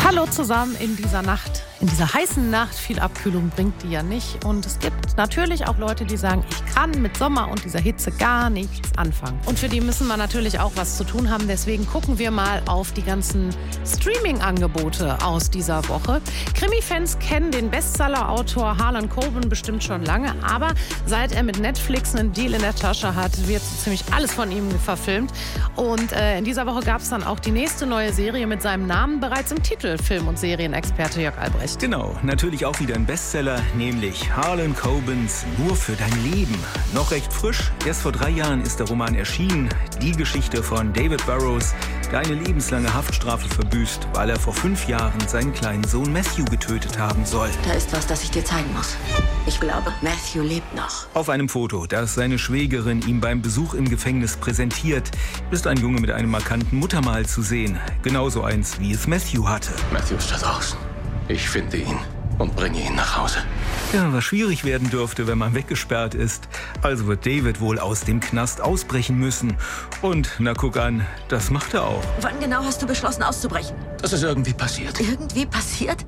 Hallo zusammen in dieser Nacht. In dieser heißen Nacht, viel Abkühlung bringt die ja nicht. Und es gibt natürlich auch Leute, die sagen, ich kann mit Sommer und dieser Hitze gar nichts anfangen. Und für die müssen wir natürlich auch was zu tun haben. Deswegen gucken wir mal auf die ganzen Streaming-Angebote aus dieser Woche. Krimi-Fans kennen den Bestseller-Autor Harlan Coben bestimmt schon lange. Aber seit er mit Netflix einen Deal in der Tasche hat, wird so ziemlich alles von ihm verfilmt. Und in dieser Woche gab es dann auch die nächste neue Serie mit seinem Namen bereits im Titel. Film- und Serienexperte Jörg Albrecht. Genau, natürlich auch wieder ein Bestseller, nämlich Harlan Cobens Nur für dein Leben. Noch recht frisch, erst vor 3 Jahren ist der Roman erschienen. Die Geschichte von David Burrows, der eine lebenslange Haftstrafe verbüßt, weil er vor 5 Jahren seinen kleinen Sohn Matthew getötet haben soll. Da ist was, das ich dir zeigen muss. Ich glaube, Matthew lebt noch. Auf einem Foto, das seine Schwägerin ihm beim Besuch im Gefängnis präsentiert, ist ein Junge mit einem markanten Muttermal zu sehen. Genauso eins, wie es Matthew hatte. Matthew ist da draußen. Ich finde ihn und bringe ihn nach Hause. Ja, was schwierig werden dürfte, wenn man weggesperrt ist. Also wird David wohl aus dem Knast ausbrechen müssen. Und, na guck an, das macht er auch. Wann genau hast du beschlossen, auszubrechen? Das ist irgendwie passiert. Irgendwie passiert?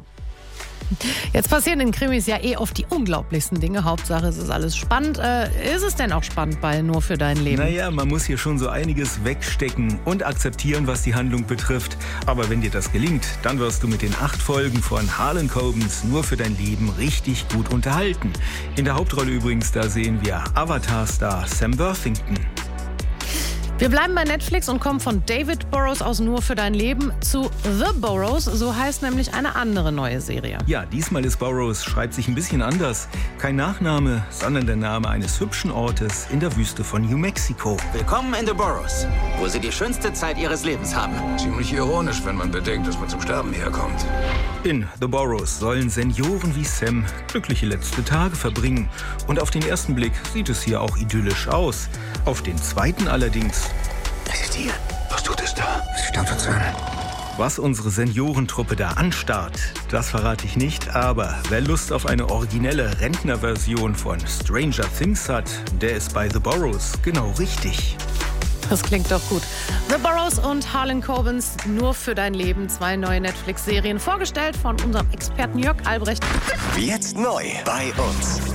Jetzt passieren in Krimis ja oft die unglaublichsten Dinge. Hauptsache, es ist alles spannend. Ist es denn auch spannend bei Nur für dein Leben? Naja, man muss hier schon so einiges wegstecken und akzeptieren, was die Handlung betrifft. Aber wenn dir das gelingt, dann wirst du mit den 8 Folgen von Harlan Cobens Nur für dein Leben richtig gut unterhalten. In der Hauptrolle übrigens, da sehen wir Avatar-Star Sam Worthington. Wir bleiben bei Netflix und kommen von David Burrows aus Nur für dein Leben zu The Burrows. So heißt nämlich eine andere neue Serie. Ja, diesmal ist Burrows, schreibt sich ein bisschen anders. Kein Nachname, sondern der Name eines hübschen Ortes in der Wüste von New Mexico. Willkommen in The Burrows, wo Sie die schönste Zeit Ihres Lebens haben. Ziemlich ironisch, wenn man bedenkt, dass man zum Sterben herkommt. In The Burrows sollen Senioren wie Sam glückliche letzte Tage verbringen. Und auf den ersten Blick sieht es hier auch idyllisch aus. Auf den zweiten allerdings... Es ist hier. Was tut es da? Es stammt uns an. Was unsere Seniorentruppe da anstarrt, das verrate ich nicht. Aber wer Lust auf eine originelle Rentnerversion von Stranger Things hat, der ist bei The Burrows genau richtig. Das klingt doch gut. The Burrows und Harlan Cobens Nur für dein Leben. 2 neue Netflix-Serien, vorgestellt von unserem Experten Jörg Albrecht. Jetzt neu bei uns.